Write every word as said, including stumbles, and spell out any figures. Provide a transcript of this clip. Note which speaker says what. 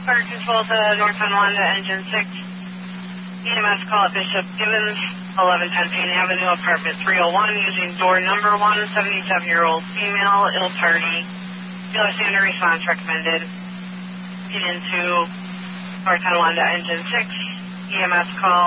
Speaker 1: Fire control to North Tonawanda, engine six. E M S call at Bishop Gibbons, eleven ten Payne Avenue, apartment three oh one, using door number one, seventy-seven-year-old female, ill tardy. Dealer standard response recommended. Get into North Tonawanda, engine six. E M S call.